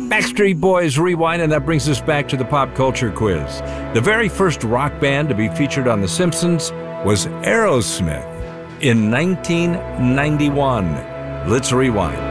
Backstreet Boys Rewind, and that brings us back to the pop culture quiz. The very first rock band to be featured on The Simpsons was Aerosmith in 1991. Let's rewind.